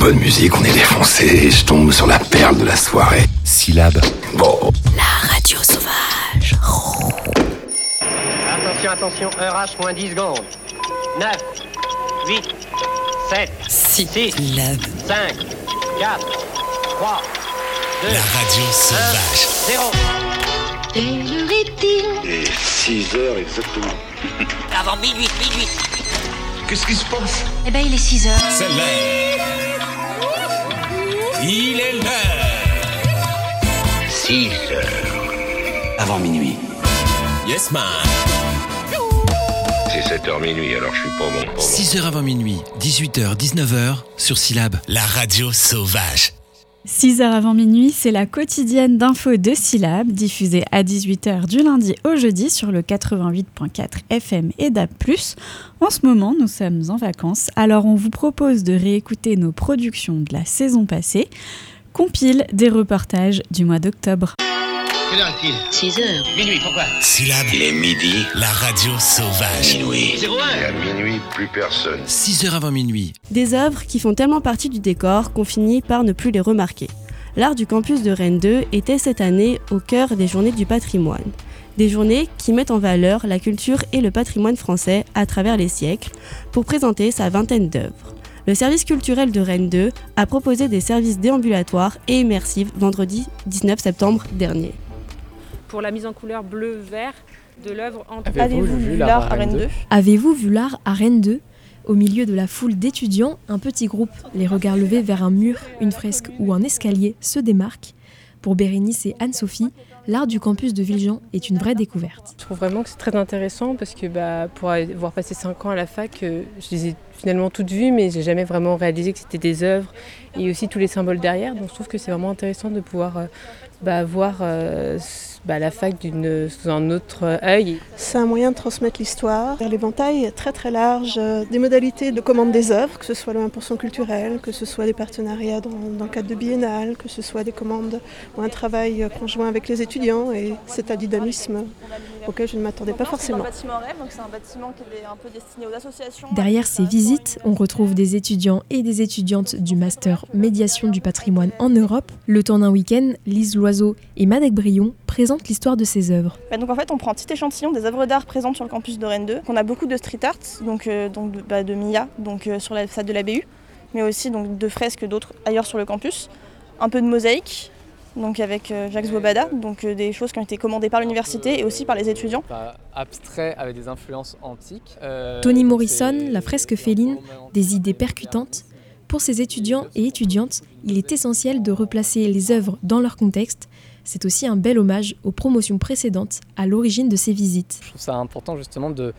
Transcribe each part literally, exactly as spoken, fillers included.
bonne musique, on est défoncé, je tombe sur la perle de la soirée. Syllabe. Bon. La radio sauvage. Attention, attention, heure H moins dix secondes. neuf, huit, sept, six, cinq, quatre, trois, deux, La radio sauvage. un, zéro. Quelle heure est-il ? Et six heures exactement. Avant minuit, minuit. Qu'est-ce qui se passe? Eh ben, il est six heures. C'est l'heure. Il est l'heure. six heures. Avant minuit. Yes man. C'est sept heures minuit, alors je suis pas bon. Pas bon. six heures avant minuit, dix-huit heures, dix-neuf heures, sur Syllabe. La radio sauvage. six heures avant minuit, c'est la quotidienne d'infos de Syllabe, diffusée à dix-huit heures du lundi au jeudi sur le quatre-vingt-huit virgule quatre F M et D A B plus. En ce moment, nous sommes en vacances, alors on vous propose de réécouter nos productions de la saison passée, compile des reportages du mois d'octobre. Quelle heure est-il? six heures. Minuit, pourquoi? Syllabe. Il est midi. La radio sauvage. Minuit. zéro un. Et à minuit, plus personne. six heures avant minuit. Des œuvres qui font tellement partie du décor qu'on finit par ne plus les remarquer. L'art du campus de Rennes deux était cette année au cœur des Journées du patrimoine. Des journées qui mettent en valeur la culture et le patrimoine français à travers les siècles pour présenter sa vingtaine d'œuvres. Le service culturel de Rennes deux a proposé des services déambulatoires et immersifs vendredi dix-neuf septembre dernier. Pour la mise en couleur bleu-vert de l'œuvre entre... Avez-vous vu l'art à Rennes deux ? Avez-vous vu l'art à Rennes deux ? Au milieu de la foule d'étudiants, un petit groupe, les regards levés vers un mur, une fresque ou un escalier, se démarque. Pour Bérénice et Anne-Sophie, l'art du campus de Villejean est une vraie découverte. Je trouve vraiment que c'est très intéressant parce que bah, pour avoir passé cinq ans à la fac, euh, je les ai finalement toutes vues, mais j'ai jamais vraiment réalisé que c'était des œuvres et aussi tous les symboles derrière. Donc je trouve que c'est vraiment intéressant de pouvoir euh, bah, voir euh, bah, la fac d'une, sous un autre œil. C'est un moyen de transmettre l'histoire. L'éventail est très très large, des modalités de commande des œuvres, que ce soit le un pour cent culturel, que ce soit des partenariats dans, dans le cadre de biennale, que ce soit des commandes ou un travail conjoint avec les étudiants, et c'est un dynamisme auquel je ne m'attendais pas forcément. Derrière ces visites, on retrouve des étudiants et des étudiantes du master Médiation du patrimoine en Europe. Le temps d'un week-end, Lise Loiseau et Madec Brion présentent l'histoire de ces œuvres. Bah donc en fait, on prend un petit échantillon des œuvres d'art présentes sur le campus de Rennes deux. On a beaucoup de street art, donc, euh, donc de, bah, de Mia, donc euh, sur la façade de l'A B U, mais aussi donc de fresques d'autres ailleurs sur le campus. Un peu de mosaïque, donc avec euh, Jacques Bobada, donc euh, des choses qui ont été commandées par l'université et aussi par les étudiants. Abstrait avec des influences antiques. Euh, Toni Morrison, la fresque féline, des idées percutantes. Pour ces étudiants et étudiantes, il est essentiel de replacer les œuvres dans leur contexte. C'est aussi un bel hommage aux promotions précédentes à l'origine de ces visites. Je trouve ça important justement de,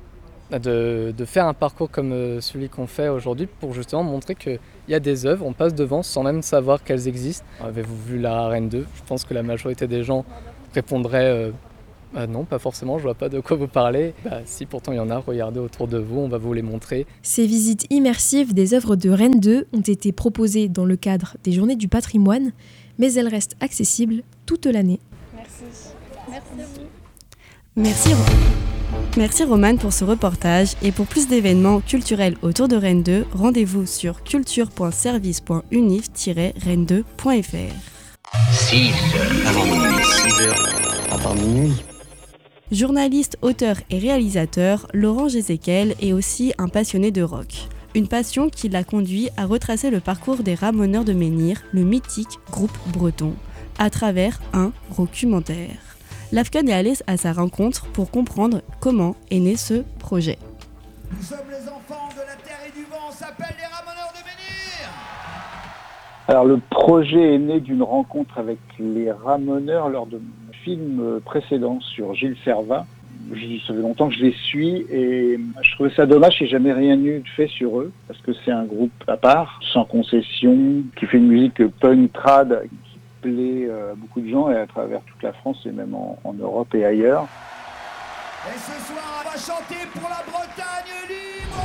de, de faire un parcours comme celui qu'on fait aujourd'hui pour justement montrer qu'il y a des œuvres, on passe devant sans même savoir qu'elles existent. Avez-vous vu l'art à Rennes deux ? Je pense que la majorité des gens répondraient euh, ah non, pas forcément, je vois pas de quoi vous parlez. Bah, si pourtant il y en a, regardez autour de vous, on va vous les montrer. Ces visites immersives des œuvres de Rennes deux ont été proposées dans le cadre des Journées du patrimoine, mais elles restent accessibles toute l'année. Merci. Merci. Merci, Merci Romane pour ce reportage, et pour plus d'événements culturels autour de Rennes deux, rendez-vous sur culture point service point unif tiret rennes deux point f r. six heures avant minuit. six heures avant minuit. Journaliste, auteur et réalisateur, Laurent Gézéquel est aussi un passionné de rock. Une passion qui l'a conduit à retracer le parcours des Ramoneurs de Menhir, le mythique groupe breton, à travers un documentaire. L'Afghan est allé à sa rencontre pour comprendre comment est né ce projet. Nous sommes les enfants de la terre et du vent, on s'appelle les Ramoneurs de Menhir. Alors le projet est né d'une rencontre avec les Ramoneurs lors de mon film précédent sur Gilles Servat. Ça fait longtemps que je les suis et je trouvais ça dommage qu'il n'y ait jamais rien eu de fait sur eux, parce que c'est un groupe à part, sans concession, qui fait une musique punk trad qui plaît à beaucoup de gens et à travers toute la France et même en, en Europe et ailleurs. Et ce soir, on va chanter pour la Bretagne libre.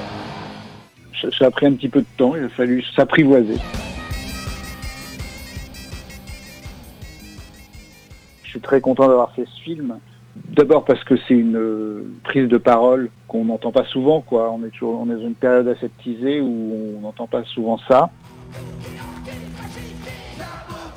Ça, ça a pris un petit peu de temps, il a fallu s'apprivoiser. Je suis très content d'avoir fait ce film. D'abord parce que c'est une euh, prise de parole qu'on n'entend pas souvent, quoi. On est toujours on est dans une période aseptisée où on n'entend pas souvent ça.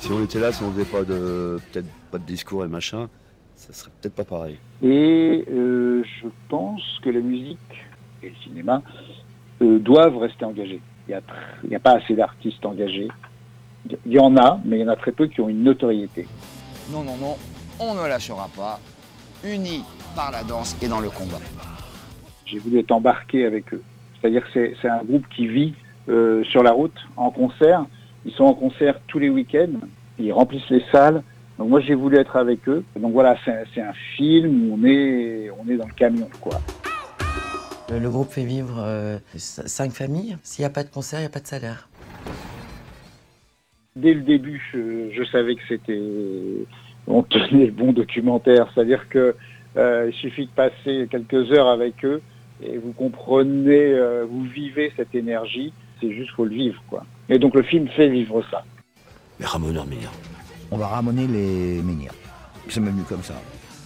Si on était là, si on faisait pas de, peut-être pas de discours et machin, ça serait peut-être pas pareil. Et euh, je pense que la musique et le cinéma euh, doivent rester engagés. Il n'y a, a pas assez d'artistes engagés. Il y en a, mais il y en a très peu qui ont une notoriété. Non, non, non, on ne lâchera pas, unis par la danse et dans le combat. J'ai voulu être embarqué avec eux. C'est-à-dire que c'est, c'est un groupe qui vit euh, sur la route, en concert. Ils sont en concert tous les week-ends, ils remplissent les salles. Donc moi j'ai voulu être avec eux. Donc voilà, c'est, c'est un film où on est, on est dans le camion, quoi. Le, le groupe fait vivre euh, cinq familles. S'il n'y a pas de concert, il n'y a pas de salaire. Dès le début, je, je savais que c'était... On tenait le bon documentaire. C'est-à-dire que euh, il suffit de passer quelques heures avec eux et vous comprenez, euh, vous vivez cette énergie. C'est juste qu'il faut le vivre, quoi. Et donc le film fait vivre ça. Les ramoneurs menhirs. On va ramoner les menhirs. C'est même mieux comme ça.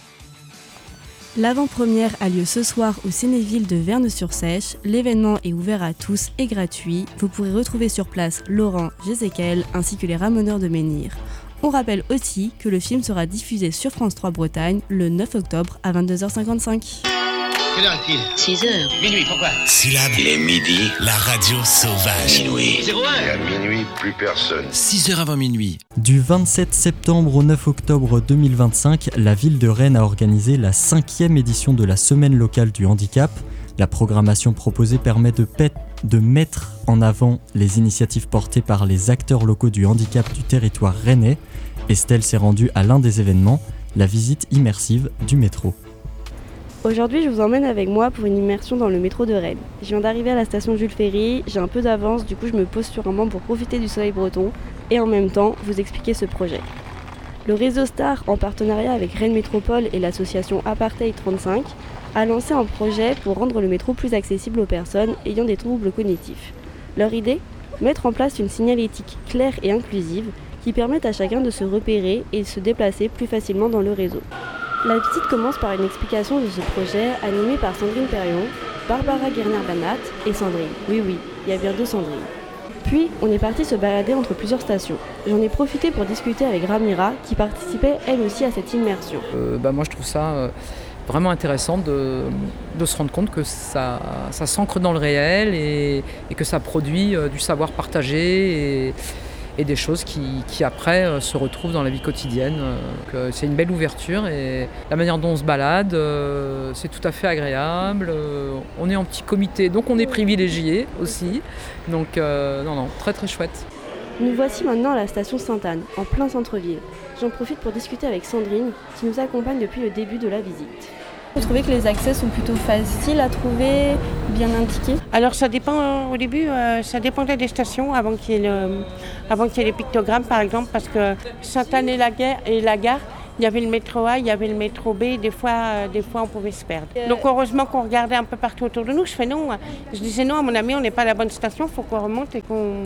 L'avant-première a lieu ce soir au Cinéville de Verne-sur-Sèche. L'événement est ouvert à tous et gratuit. Vous pourrez retrouver sur place Laurent, Jézéquel ainsi que les ramoneurs de menhirs. On rappelle aussi que le film sera diffusé sur France trois Bretagne le neuf octobre à vingt-deux heures cinquante-cinq. Quelle heure est-il ? six heures. Minuit, pourquoi ? Syllabe. Il est midi. La radio sauvage. Minuit. zéro un. Et à minuit, plus personne. six heures avant minuit. Du vingt-sept septembre au neuf octobre deux mille vingt-cinq, la ville de Rennes a organisé la cinquième édition de la Semaine locale du handicap. La programmation proposée permet de, pet- de mettre en avant les initiatives portées par les acteurs locaux du handicap du territoire rennais. Estelle s'est rendue à l'un des événements, la visite immersive du métro. Aujourd'hui, je vous emmène avec moi pour une immersion dans le métro de Rennes. Je viens d'arriver à la station Jules Ferry, j'ai un peu d'avance, du coup je me pose sur un banc pour profiter du soleil breton et en même temps vous expliquer ce projet. Le réseau Star, en partenariat avec Rennes Métropole et l'association Apartheid trente-cinq, a lancé un projet pour rendre le métro plus accessible aux personnes ayant des troubles cognitifs. Leur idée ? Mettre en place une signalétique claire et inclusive qui permette à chacun de se repérer et de se déplacer plus facilement dans le réseau. La visite commence par une explication de ce projet animée par Sandrine Perrion, Barbara Guerner-Banat et Sandrine. Oui, oui, il y a bien deux Sandrine. Puis, on est parti se balader entre plusieurs stations. J'en ai profité pour discuter avec Ramira, qui participait elle aussi à cette immersion. Euh, bah moi, je trouve ça euh, vraiment intéressant de, de se rendre compte que ça, ça s'ancre dans le réel et, et que ça produit euh, du savoir partagé et, et des choses qui, qui après euh, se retrouvent dans la vie quotidienne. Donc, euh, c'est une belle ouverture et la manière dont on se balade, euh, c'est tout à fait agréable. Euh, on est en petit comité, donc on est privilégié aussi. Donc euh, non, non, très très chouette. Nous voici maintenant à la station Sainte-Anne, en plein centre-ville. J'en profite pour discuter avec Sandrine, qui nous accompagne depuis le début de la visite. Vous trouvez que les accès sont plutôt faciles à trouver, bien indiqués ? Alors ça dépend, au début, euh, ça dépendait des stations avant qu'il y ait, le, avant qu'il y ait les pictogrammes par exemple, parce que Sainte-Anne et la, gare, et la gare, il y avait le métro A, il y avait le métro B, des fois, euh, des fois on pouvait se perdre. Donc heureusement qu'on regardait un peu partout autour de nous. Je fais non, je disais non à mon ami, on n'est pas à la bonne station, il faut qu'on remonte et qu'on...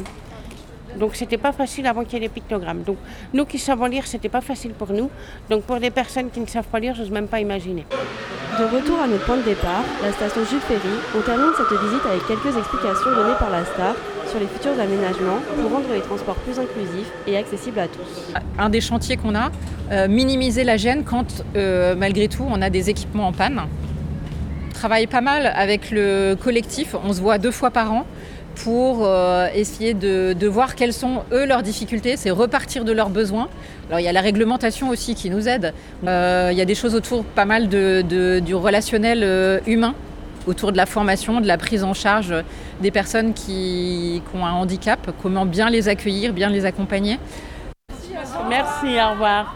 Donc c'était pas facile avant qu'il y ait les pictogrammes. Donc nous qui savons lire, c'était pas facile pour nous. Donc pour des personnes qui ne savent pas lire, j'ose même pas imaginer. De retour à notre point de départ, la station Jules Ferry, on termine cette visite avec quelques explications données par la Star sur les futurs aménagements pour rendre les transports plus inclusifs et accessibles à tous. Un des chantiers qu'on a, euh, minimiser la gêne quand euh, malgré tout on a des équipements en panne. On travaille pas mal avec le collectif, on se voit deux fois par an pour euh, essayer de, de voir quelles sont, eux, leurs difficultés, c'est repartir de leurs besoins. Alors il y a la réglementation aussi qui nous aide. Euh, il y a des choses autour pas mal de, de, du relationnel euh, humain, autour de la formation, de la prise en charge des personnes qui, qui ont un handicap, comment bien les accueillir, bien les accompagner. Merci, au revoir.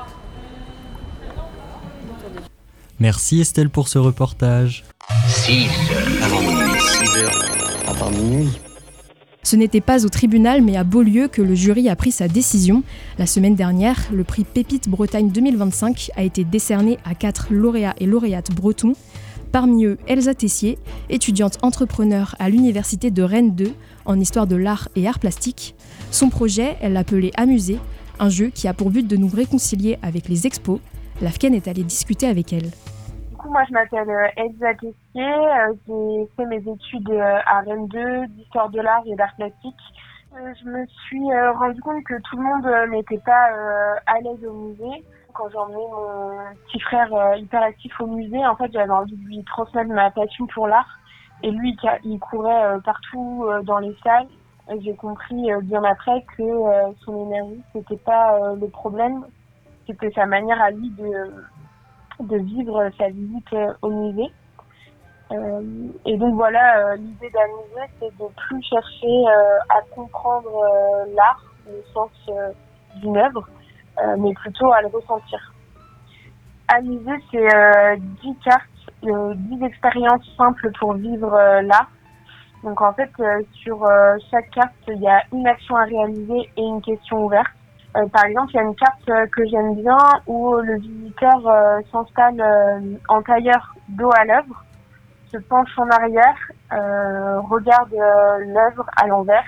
Merci Estelle pour ce reportage. six heures avant minuit. six heures avant minuit. Ce n'était pas au tribunal mais à Beaulieu que le jury a pris sa décision. La semaine dernière, le prix Pépite Bretagne deux mille vingt-cinq a été décerné à quatre lauréats et lauréates bretons. Parmi eux, Elsa Tessier, étudiante entrepreneur à l'université de Rennes deux en histoire de l'art et arts plastiques. Son projet, elle l'appelait Amuser, un jeu qui a pour but de nous réconcilier avec les expos. La F K E N est allée discuter avec elle. Du coup, moi, je m'appelle Elsa Tessier. Euh, j'ai fait mes études euh, à Rennes deux d'histoire de l'art et d'art plastique. euh, je me suis euh, rendu compte que tout le monde euh, n'était pas euh, à l'aise au musée. Quand j'ai emmené mon petit frère euh, hyper actif au musée, en fait, j'avais envie de lui transmettre ma passion pour l'art. Et lui, il courait euh, partout euh, dans les salles. Et j'ai compris euh, bien après que euh, son énergie, c'était pas euh, le problème, c'était sa manière à lui de, de vivre sa visite euh, au musée. Euh, et donc voilà, euh, l'idée d'un musée, c'est de plus chercher euh, à comprendre euh, l'art, le sens euh, d'une œuvre, euh, mais plutôt à le ressentir. Un musée, c'est euh, dix cartes, euh, dix expériences simples pour vivre euh, l'art. Donc en fait, euh, sur euh, chaque carte, il y a une action à réaliser et une question ouverte. Euh, par exemple, il y a une carte euh, que j'aime bien où le visiteur euh, s'installe euh, en tailleur dos à l'œuvre, se penche en arrière, euh, regarde euh, l'œuvre à l'envers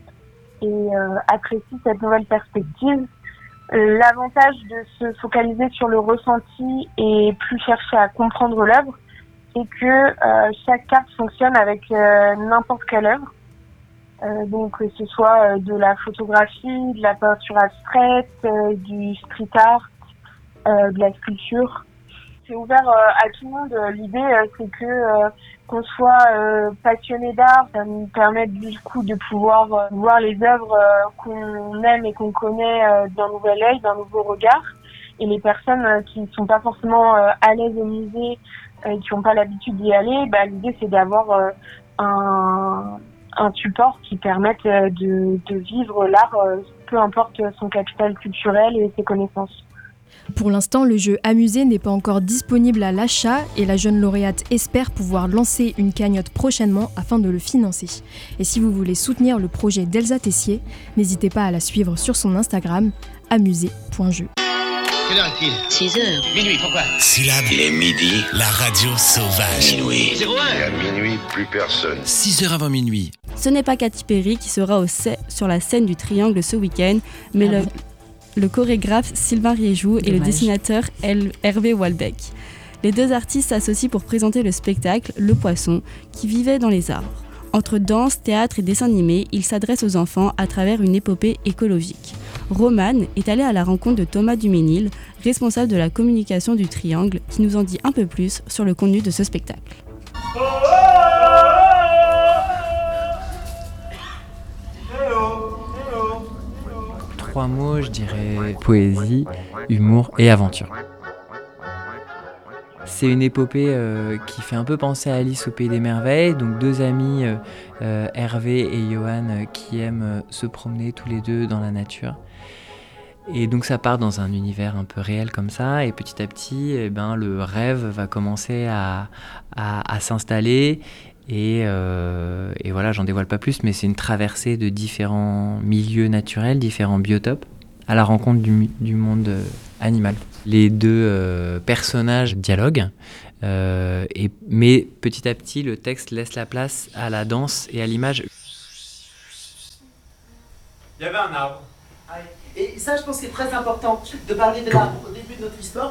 et euh, apprécie cette nouvelle perspective. Euh, l'avantage de se focaliser sur le ressenti et plus chercher à comprendre l'œuvre, c'est que euh, chaque carte fonctionne avec euh, n'importe quelle œuvre. Euh, donc que ce soit euh, de la photographie, de la peinture abstraite, euh, du street art, euh, de la sculpture. C'est ouvert euh, à tout le monde. L'idée, euh, c'est que euh, qu'on soit euh, passionné d'art, ça nous permet du coup de pouvoir euh, voir les œuvres euh, qu'on aime et qu'on connaît euh, d'un nouvel œil, d'un nouveau regard. Et les personnes euh, qui ne sont pas forcément euh, à l'aise au musée, euh, qui n'ont pas l'habitude d'y aller, bah, l'idée c'est d'avoir euh, un, un support qui permette euh, de, de vivre l'art, euh, peu importe son capital culturel et ses connaissances. Pour l'instant, le jeu Amusé n'est pas encore disponible à l'achat et la jeune lauréate espère pouvoir lancer une cagnotte prochainement afin de le financer. Et si vous voulez soutenir le projet d'Elsa Tessier, n'hésitez pas à la suivre sur son Instagram amusé point jeu. Quelle heure est-il ? six heures. Minuit, pourquoi ? Syllabe. Il est midi. La radio sauvage. Minuit. zéro un. Et à minuit, plus personne. six heures avant minuit. Ce n'est pas Katy Perry qui sera au se- sur la scène du Triangle ce week-end, mais ah le... le chorégraphe Sylvain Riéjou Dommage. Et le dessinateur Hervé Walbeck. Les deux artistes s'associent pour présenter le spectacle Le Poisson, qui vivait dans les arbres. Entre danse, théâtre et dessin animé, ils s'adressent aux enfants à travers une épopée écologique. Romane est allée à la rencontre de Thomas Duménil, responsable de la communication du Triangle, qui nous en dit un peu plus sur le contenu de ce spectacle. Trois mots, je dirais poésie, humour et aventure. C'est une épopée euh, qui fait un peu penser à Alice au Pays des Merveilles, donc deux amis, euh, euh, Hervé et Johan, euh, qui aiment euh, se promener tous les deux dans la nature. Et donc ça part dans un univers un peu réel comme ça, et petit à petit, eh ben, le rêve va commencer à, à, à s'installer. Et, euh, et voilà, j'en dévoile pas plus, mais c'est une traversée de différents milieux naturels, différents biotopes, à la rencontre du, du monde euh, animal. Les deux euh, personnages dialoguent, euh, et, mais petit à petit, le texte laisse la place à la danse et à l'image. Il y avait un arbre. Et ça, je pense que c'est très important de parler de l'arbre au début de notre histoire.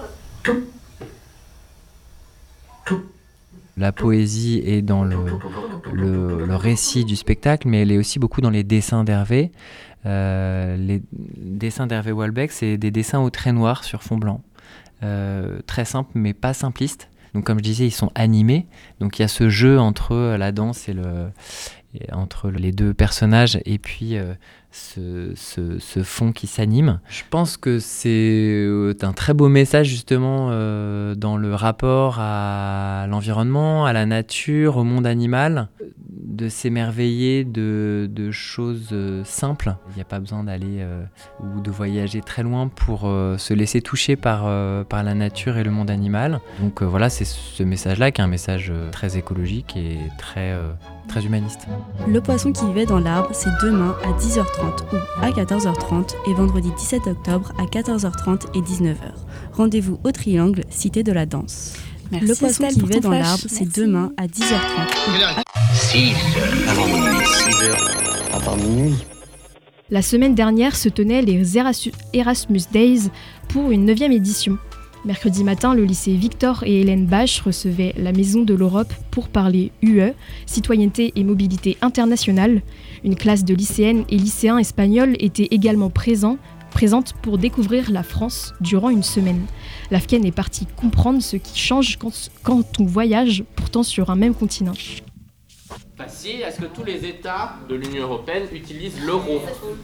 La poésie est dans le, le, le récit du spectacle, mais elle est aussi beaucoup dans les dessins d'Hervé. Euh, les dessins d'Hervé Walbeck, c'est des dessins au trait noir sur fond blanc. Euh, très simples, mais pas simplistes. Donc comme je disais, ils sont animés. Donc il y a ce jeu entre la danse et le, et entre les deux personnages, et puis euh, ce, ce, ce fond qui s'anime. Je pense que c'est un très beau message justement euh, dans le rapport à l'environnement, à la nature, au monde animal, de s'émerveiller de, de choses euh, simples. Il n'y a pas besoin d'aller euh, ou de voyager très loin pour euh, se laisser toucher par, euh, par la nature et le monde animal. Donc euh, voilà, c'est ce message-là qui est un message euh, très écologique et très, euh, très humaniste. Le Poisson qui vivait dans l'arbre, c'est demain à dix heures trente ou à quatorze heures trente et vendredi dix-sept octobre à quatorze heures trente et dix-neuf heures. Rendez-vous au Triangle, Cité de la Danse. Merci le Poisson Estelle qui vivait dans flash. l'arbre, c'est Merci. demain à dix heures trente. six heures avant minuit. six heures avant minuit. La semaine dernière se tenaient les Erasmus Days pour une neuvième édition. Mercredi matin, le lycée Victor et Hélène Bache recevaient la Maison de l'Europe pour parler U E, citoyenneté et mobilité internationale. Une classe de lycéennes et lycéens espagnols était également présent, présente pour découvrir la France durant une semaine. La F K E N est partie comprendre ce qui change quand, quand on voyage, pourtant sur un même continent. Si, est-ce que tous les États de l'Union européenne utilisent l'euro ?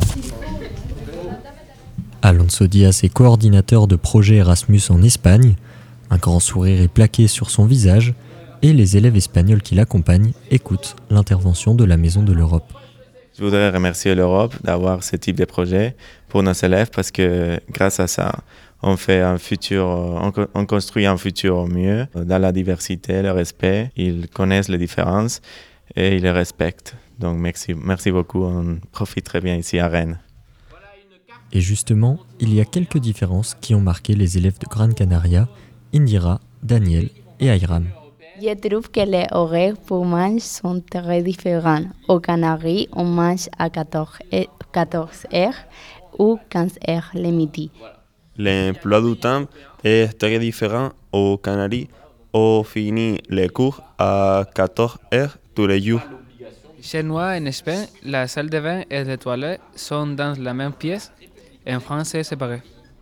Alonso Diaz est coordinateur de projet Erasmus en Espagne. Un grand sourire est plaqué sur son visage et les élèves espagnols qui l'accompagnent écoutent l'intervention de la Maison de l'Europe. Je voudrais remercier l'Europe d'avoir ce type de projet pour nos élèves parce que grâce à ça, on fait un futur, on construit un futur mieux dans la diversité, le respect. Ils connaissent les différences et ils les respectent. Donc merci, merci beaucoup, on profite très bien ici à Rennes. Et justement, il y a quelques différences qui ont marqué les élèves de Gran Canaria, Indira, Daniel et Ayram. Je trouve que les horaires pour manger sont très différents. Aux Canaries, on mange à quatorze heures ou quinze heures le midi. L'emploi du temps est très différent aux Canaries. On finit les cours à quatorze heures tous les jours. Chez nous, en Espagne, la salle de bain et les toilettes sont dans la même pièce. En France, c'est séparé.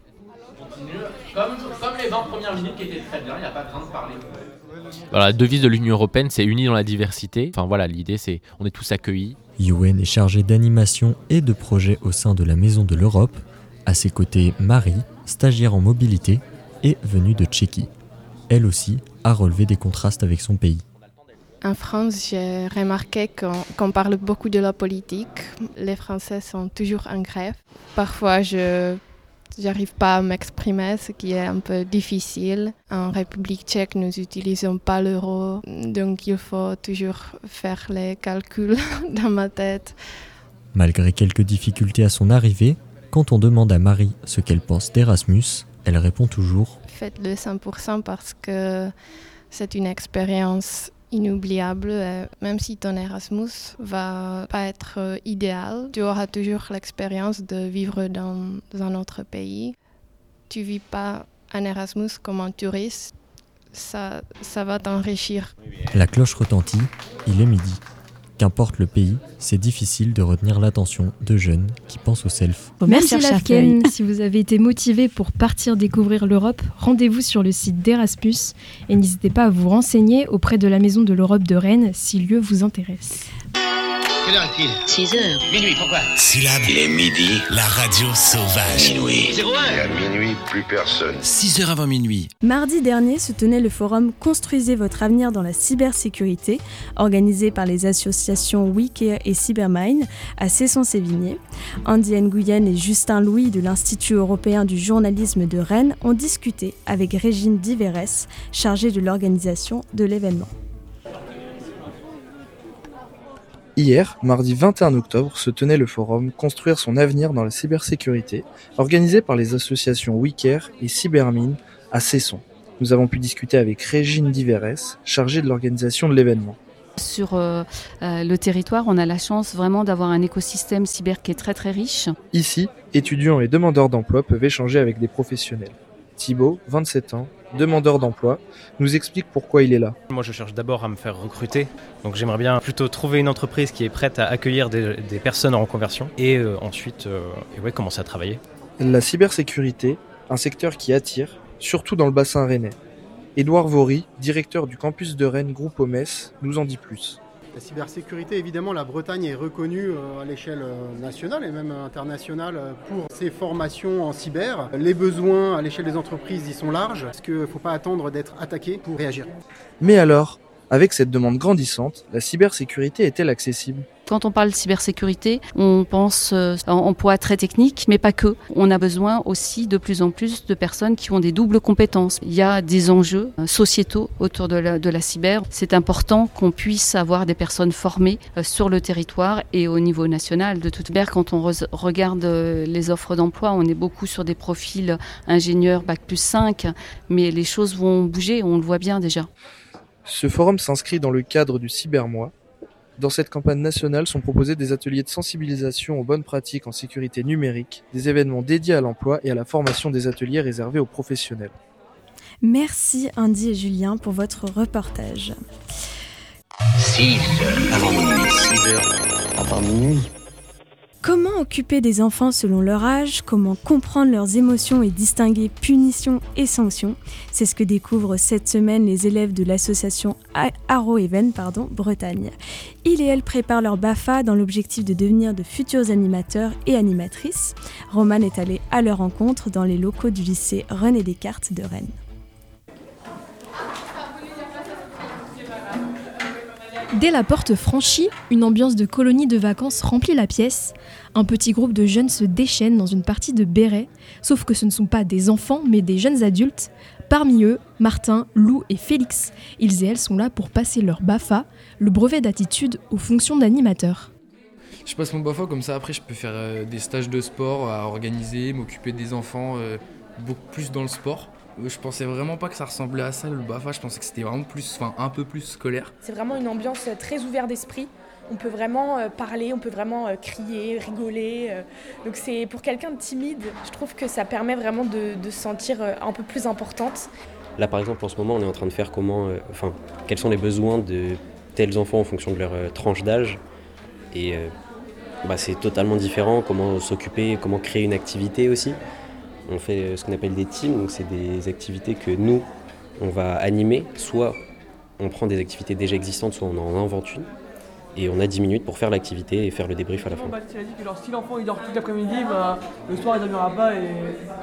Comme, comme les vingt premières minutes qui étaient très bien, il n'y a pas besoin de parler. Alors, la devise de l'Union européenne, c'est unis dans la diversité. Enfin voilà, l'idée, c'est on est tous accueillis. Youen est chargé d'animation et de projets au sein de la Maison de l'Europe. À ses côtés, Marie, stagiaire en mobilité et venue de Tchéquie. Elle aussi a relevé des contrastes avec son pays. En France, j'ai remarqué qu'on, qu'on parle beaucoup de la politique. Les Français sont toujours en grève. Parfois, je n'arrive pas à m'exprimer, ce qui est un peu difficile. En République tchèque, nous n'utilisons pas l'euro, donc il faut toujours faire les calculs dans ma tête. Malgré quelques difficultés à son arrivée, quand on demande à Marie ce qu'elle pense d'Erasmus, elle répond toujours « Faites-le cent pour cent parce que c'est une expérience inoubliable. Même si ton Erasmus va pas être idéal, tu auras toujours l'expérience de vivre dans un autre pays. Tu vis pas un Erasmus comme un touriste, ça, ça va t'enrichir. » La cloche retentit, il est midi. Qu'importe le pays, c'est difficile de retenir l'attention de jeunes qui pensent au self. Merci la F K E N. Si vous avez été motivé pour partir découvrir l'Europe, rendez-vous sur le site d'Erasmus et n'hésitez pas à vous renseigner auprès de la Maison de l'Europe de Rennes si le lieu vous intéresse. Quelle heure est-il ? six heures. Minuit, pourquoi ? Syllabe. Il est midi. La radio sauvage. Minuit. zéro un. Et à minuit, plus personne. six heures avant minuit. Mardi dernier se tenait le forum Construisez votre avenir dans la cybersécurité, organisé par les associations WeCare et Cybermine à Cesson-Sévigné. Andy Nguyen et Justin Louis de l'Institut européen du journalisme de Rennes ont discuté avec Régine Diverès, chargée de l'organisation de l'événement. Hier, mardi vingt et un octobre, se tenait le forum Construire son avenir dans la cybersécurité, organisé par les associations WeCare et Cybermine à Cesson. Nous avons pu discuter avec Régine Diverès, chargée de l'organisation de l'événement. Sur euh, euh, le territoire, on a la chance vraiment d'avoir un écosystème cyber qui est très très riche. Ici, étudiants et demandeurs d'emploi peuvent échanger avec des professionnels. Thibaut, vingt-sept ans, demandeur d'emploi, nous explique pourquoi il est là. Moi, je cherche d'abord à me faire recruter. Donc j'aimerais bien plutôt trouver une entreprise qui est prête à accueillir des, des personnes en reconversion et euh, ensuite euh, et ouais, commencer à travailler. La cybersécurité, un secteur qui attire, surtout dans le bassin rennais. Édouard Vaury, directeur du campus de Rennes Groupe Omes, nous en dit plus. La cybersécurité, évidemment, la Bretagne est reconnue à l'échelle nationale et même internationale pour ses formations en cyber. Les besoins à l'échelle des entreprises y sont larges, parce qu'il ne faut pas attendre d'être attaqué pour réagir. Mais alors, avec cette demande grandissante, la cybersécurité est-elle accessible ? Quand on parle de cybersécurité, on pense euh, en emploi très technique, mais pas que. On a besoin aussi de plus en plus de personnes qui ont des doubles compétences. Il y a des enjeux euh, sociétaux autour de la, de la cyber. C'est important qu'on puisse avoir des personnes formées euh, sur le territoire et au niveau national. De toute manière, quand on re- regarde euh, les offres d'emploi, on est beaucoup sur des profils ingénieurs bac plus cinq, mais les choses vont bouger, on le voit bien déjà. Ce forum s'inscrit dans le cadre du Cybermois. Dans cette campagne nationale sont proposés des ateliers de sensibilisation aux bonnes pratiques en sécurité numérique, des événements dédiés à l'emploi et à la formation des ateliers réservés aux professionnels. Merci Andy et Julien pour votre reportage. six heures avant minuit. six heures avant minuit. Comment occuper des enfants selon leur âge, comment comprendre leurs émotions et distinguer punition et sanction, c'est ce que découvrent cette semaine les élèves de l'association Arrow-Even pardon, Bretagne. Ils et elles préparent leur B A F A dans l'objectif de devenir de futurs animateurs et animatrices. Romane est allée à leur rencontre dans les locaux du lycée René Descartes de Rennes. Dès la porte franchie, une ambiance de colonie de vacances remplit la pièce. Un petit groupe de jeunes se déchaîne dans une partie de béret, sauf que ce ne sont pas des enfants, mais des jeunes adultes. Parmi eux, Martin, Lou et Félix. Ils et elles sont là pour passer leur B A F A, le brevet d'attitude aux fonctions d'animateur. Je passe mon B A F A, comme ça après je peux faire euh, des stages de sport à organiser, m'occuper des enfants euh, beaucoup plus dans le sport. Je pensais vraiment pas que ça ressemblait à ça, le B A F A. Je pensais que c'était vraiment plus, enfin, un peu plus scolaire. C'est vraiment une ambiance très ouverte d'esprit. On peut vraiment euh, parler, on peut vraiment euh, crier, rigoler. Euh. Donc c'est pour quelqu'un de timide, je trouve que ça permet vraiment de, de se sentir euh, un peu plus importante. Là par exemple en ce moment on est en train de faire comment, euh, enfin quels sont les besoins de tels enfants en fonction de leur euh, tranche d'âge. Et euh, bah, c'est totalement différent, comment s'occuper, comment créer une activité aussi. On fait ce qu'on appelle des teams, donc c'est des activités que nous, on va animer. Soit on prend des activités déjà existantes, soit on en invente une. Et on a dix minutes pour faire l'activité et faire le débrief à la fin. Si l'enfant il dort toute l'après-midi, bah, le soir il dormira pas. Et,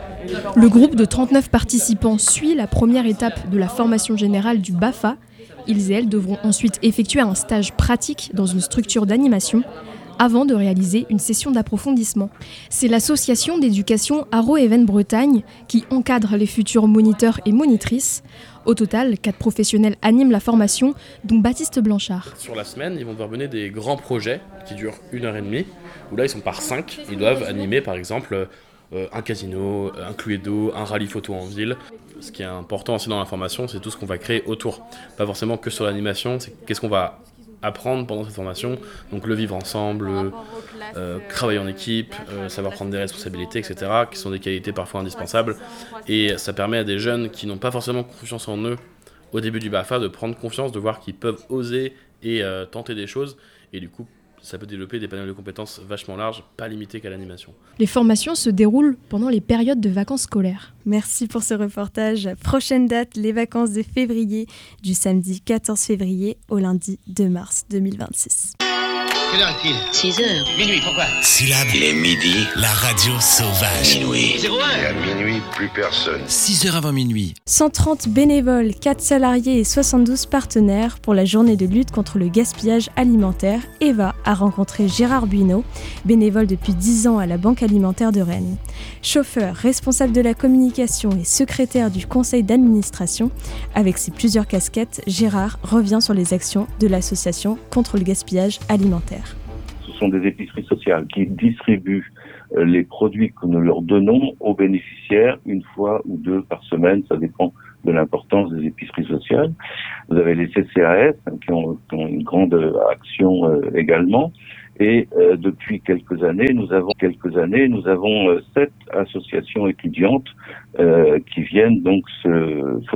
et le groupe de trente-neuf participants suit la première étape de la formation générale du B A F A. Ils et elles devront ensuite effectuer un stage pratique dans une structure d'animation avant de réaliser une session d'approfondissement. C'est l'association d'éducation Arrow-Even Bretagne qui encadre les futurs moniteurs et monitrices. Au total, quatre professionnels animent la formation, dont Baptiste Blanchard. Sur la semaine, ils vont devoir mener des grands projets qui durent une heure et demie, où là ils sont par cinq. Ils doivent animer par exemple euh, un casino, un Cluedo, un rallye photo en ville. Ce qui est important aussi dans la formation, c'est tout ce qu'on va créer autour. Pas forcément que sur l'animation, c'est qu'est-ce qu'on va apprendre pendant cette formation, donc le vivre ensemble, euh, travailler en équipe, euh, savoir prendre des responsabilités, et cetera, qui sont des qualités parfois indispensables. Et ça permet à des jeunes qui n'ont pas forcément confiance en eux au début du B A F A de prendre confiance, de voir qu'ils peuvent oser et euh, tenter des choses. Et du coup, ça peut développer des panels de compétences vachement larges, pas limités qu'à l'animation. Les formations se déroulent pendant les périodes de vacances scolaires. Merci pour ce reportage. Prochaine date, les vacances de février, du samedi quatorze février au lundi deux mars deux mille vingt-six. Quelle heure est-il ? six heures. Minuit, pourquoi ? Syllabe. Il est midi. La radio sauvage. Minuit. zéro un. Et à minuit, plus personne. six heures avant minuit. cent trente bénévoles, quatre salariés et soixante-douze partenaires pour la journée de lutte contre le gaspillage alimentaire. Eva a rencontré Gérard Buineau, bénévole depuis dix ans à la Banque alimentaire de Rennes. Chauffeur, responsable de la communication et secrétaire du conseil d'administration, avec ses plusieurs casquettes, Gérard revient sur les actions de l'association contre le gaspillage alimentaire. Ce sont des épiceries sociales qui distribuent les produits que nous leur donnons aux bénéficiaires une fois ou deux par semaine, ça dépend de l'importance des épiceries sociales. Vous avez les C C A S qui ont, qui ont une grande action euh, également. Et euh, depuis quelques années, nous avons quelques années, nous avons euh, sept associations étudiantes euh, qui viennent donc se